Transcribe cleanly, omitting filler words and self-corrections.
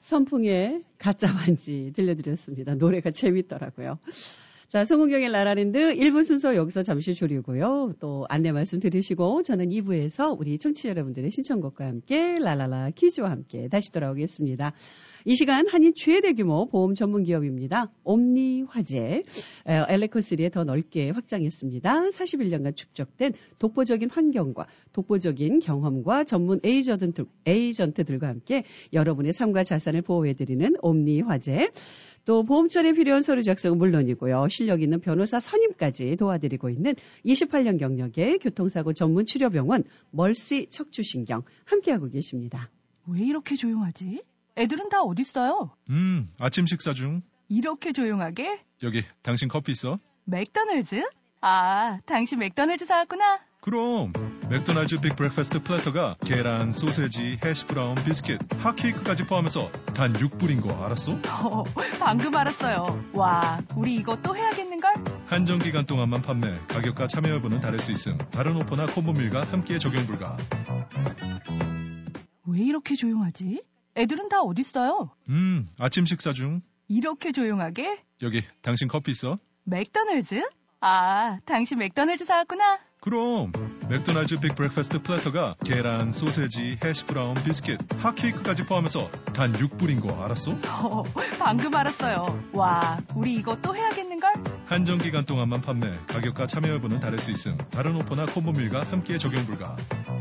선풍의 가짜 반지 들려드렸습니다. 노래가 재밌더라고요. 자, 송은경의 라라랜드 1부 순서 여기서 잠시 줄이고요. 또 안내 말씀 들으시고 저는 2부에서 우리 청취자 여러분들의 신청곡과 함께 라라라 퀴즈와 함께 다시 돌아오겠습니다. 이 시간 한인 최대 규모 보험 전문 기업입니다. 옴니화재, 엘레코스리에 더 넓게 확장했습니다. 41년간 축적된 독보적인 환경과 독보적인 경험과 전문 에이전트들과 함께 여러분의 삶과 자산을 보호해드리는 옴니화재. 또 보험처리에 필요한 서류 작성은 물론이고요. 실력 있는 변호사 선임까지 도와드리고 있는 28년 경력의 교통사고 전문 치료병원 멀시 척추신경 함께하고 계십니다. 왜 이렇게 조용하지? 애들은 다 어디 있어요? 아침 식사 중. 이렇게 조용하게? 여기 당신 커피 있어? 맥도날드? 아, 당신 맥도날드 사왔구나. 그럼 맥도날드 빅 브렉퍼스트 플래터가 계란, 소세지, 해시브라운, 비스킷, 핫케이크까지 포함해서 단 6불인 거 알았어? 방금 알았어요. 와, 우리 이거 또 해야겠는걸? 한정 기간 동안만 판매, 가격과 참여 여부는 다를 수 있음. 다른 오퍼나 콤보밀과 함께 적용 불가. 왜 이렇게 조용하지? 애들은 다 어디 있어요? 아침 식사 중. 이렇게 조용하게? 여기 당신 커피 있어? 맥도날드? 아, 당신 맥도날드 사왔구나. 그럼 맥도날드 빅 브렉퍼스트 플래터가 계란, 소세지, 해시브라운, 비스킷, 핫케이크까지 포함해서 단 6불인 거 알았어? 방금 알았어요. 와, 우리 이거 또 해야겠는걸? 한정 기간 동안만 판매, 가격과 참여 여부는 다를 수 있음. 다른 오퍼나 콤보밀과 함께 적용 불가.